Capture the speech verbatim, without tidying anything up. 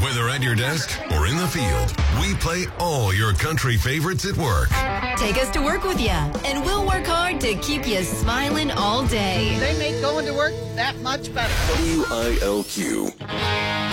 Whether at your desk or in the field, we play all your country favorites at work. Take us to work with you, and we'll work hard to keep you smiling all day. They make going to work that much better. W I L Q.